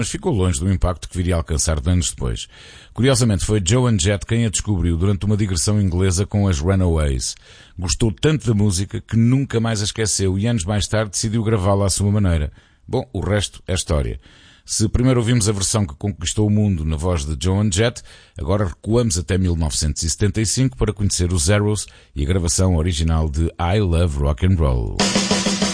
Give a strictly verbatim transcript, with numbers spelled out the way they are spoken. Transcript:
mas ficou longe do impacto que viria a alcançar anos depois. Curiosamente, foi Joan Jett quem a descobriu durante uma digressão inglesa com as Runaways. Gostou tanto da música que nunca mais a esqueceu e anos mais tarde decidiu gravá-la à sua maneira. Bom, o resto é história. Se primeiro ouvimos a versão que conquistou o mundo na voz de Joan Jett, agora recuamos até mil novecentos e setenta e cinco para conhecer os Zeros e a gravação original de I Love Rock and Roll.